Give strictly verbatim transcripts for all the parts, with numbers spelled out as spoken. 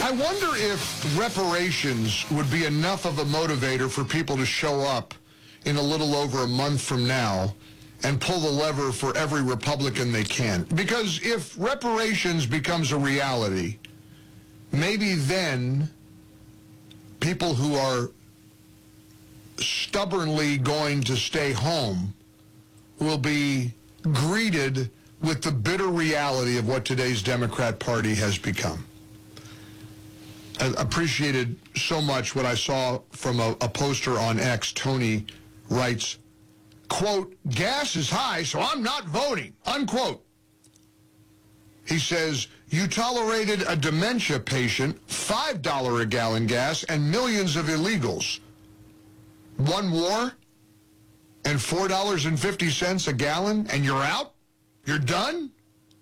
I wonder if reparations would be enough of a motivator for people to show up in a little over a month from now and pull the lever for every Republican they can. Because if reparations becomes a reality, maybe then people who are stubbornly going to stay home will be greeted with the bitter reality of what today's Democrat Party has become. I appreciated so much what I saw from a, a poster on X. Tony writes, quote, gas is high, so I'm not voting, unquote. He says, you tolerated a dementia patient, five dollars a gallon gas, and millions of illegals. One war and four dollars and fifty cents a gallon, and you're out? You're done?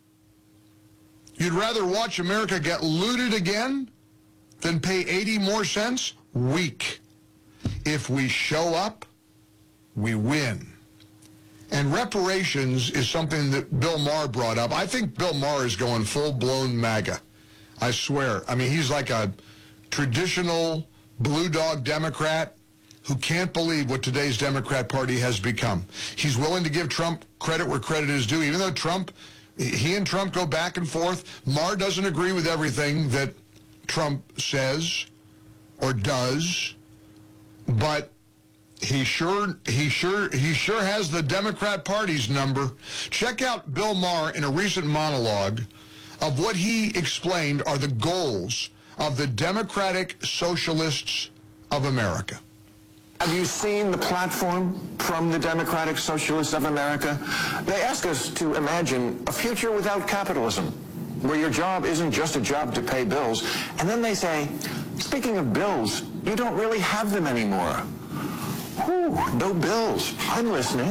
You'd rather watch America get looted again than pay eighty more cents? Weak. If we show up, we win. And reparations is something that Bill Maher brought up. I think Bill Maher is going full-blown MAGA. I swear. I mean, he's like a traditional blue dog Democrat who can't believe what today's Democrat Party has become. He's willing to give Trump credit where credit is due, even though Trump, he and Trump go back and forth. Maher doesn't agree with everything that Trump says or does, but he sure he sure he sure has the Democrat Party's number. Check out Bill Maher in a recent monologue of what he explained are the goals of the Democratic Socialists of America. Have you seen the platform from the Democratic Socialists of America? They ask us to imagine a future without capitalism, where your job isn't just a job to pay bills. And then they say, speaking of bills, you don't really have them anymore. Whew, no bills. I'm listening.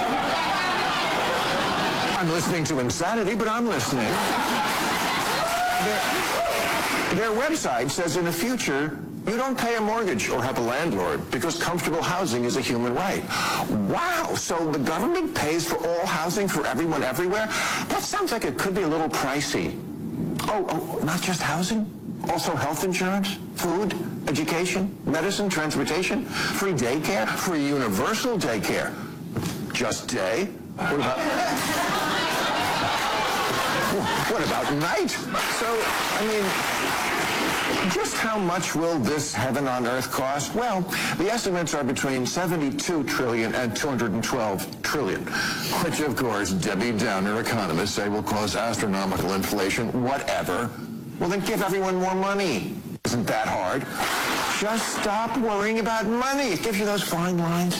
I'm listening to insanity, but I'm listening. Their, their website says in the future, you don't pay a mortgage or have a landlord because comfortable housing is a human right. Wow, so the government pays for all housing for everyone everywhere? That sounds like it could be a little pricey. Oh, oh, not just housing? Also health insurance, food, education, medicine, transportation, free daycare, free universal daycare. Just day? What about, what about night? So, I mean, just how much will this heaven on earth cost? Well, the estimates are between seventy-two trillion dollars and two hundred twelve trillion dollars, which of course Debbie Downer economists say will cause astronomical inflation, whatever. Well, then give everyone more money. Isn't that hard? Just stop worrying about money. It gives you those fine lines.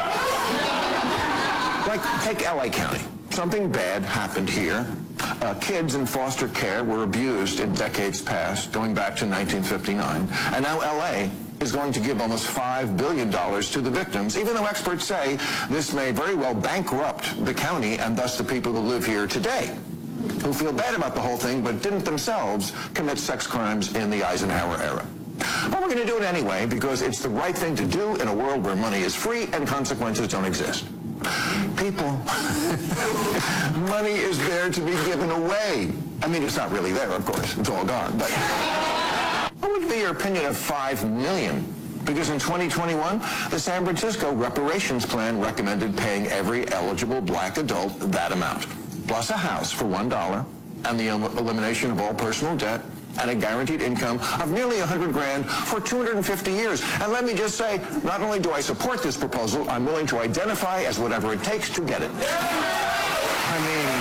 Like, take L A County. Something bad happened here. Uh, kids in foster care were abused in decades past, going back to nineteen fifty-nine. And now L A is going to give almost five billion dollars to the victims, even though experts say this may very well bankrupt the county and thus the people who live here today, who feel bad about the whole thing but didn't themselves commit sex crimes in the Eisenhower era. But we're going to do it anyway because it's the right thing to do in a world where money is free and consequences don't exist. People, money is there to be given away. I mean, it's not really there, of course. It's all gone. But what would be your opinion of five million dollars? Because in twenty twenty-one, the San Francisco reparations plan recommended paying every eligible black adult that amount, plus a house for one dollar, and the el- elimination of all personal debt, and a guaranteed income of nearly one hundred grand for two hundred fifty years. And let me just say, not only do I support this proposal, I'm willing to identify as whatever it takes to get it. I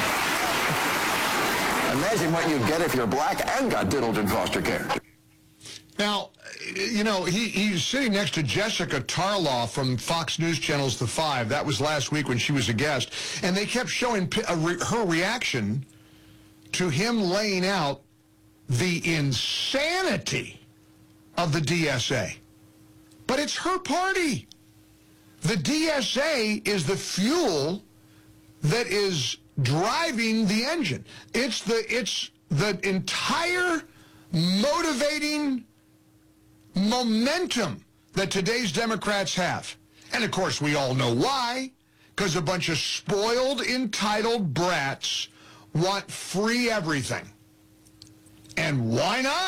mean, imagine what you'd get if you're black and got diddled in foster care. Now, you know, he, he's sitting next to Jessica Tarloff from Fox News Channel's The Five. That was last week when she was a guest. And they kept showing a re- her reaction to him laying out the insanity of the D S A. But it's her party. The D S A is the fuel that is driving the engine. It's the it's the entire motivating momentum that today's Democrats have. And of course we all know why, because a bunch of spoiled, entitled brats want free everything. And why not?